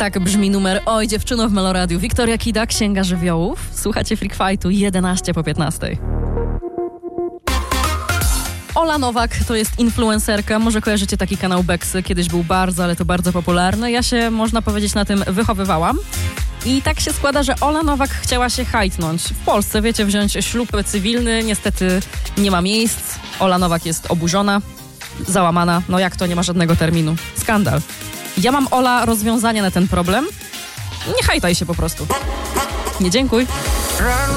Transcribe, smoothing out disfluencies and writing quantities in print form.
Tak brzmi numer Oj dziewczyno w Meloradiu. Wiktoria Kida, Księga Żywiołów. Słuchacie Freak Fightu 11 po 15. Ola Nowak to jest influencerka, może kojarzycie taki kanał Beksy, kiedyś był bardzo, ale to bardzo popularny. Ja się, można powiedzieć, na tym wychowywałam. I tak się składa, że Ola Nowak chciała się hajtnąć w Polsce, wiecie, wziąć ślub cywilny, niestety nie ma miejsc. Ola Nowak jest oburzona, załamana, no jak to, nie ma żadnego terminu. Skandal. Ja mam, Ola, rozwiązanie na ten problem. Nie hajtaj się po prostu. Nie dziękuj.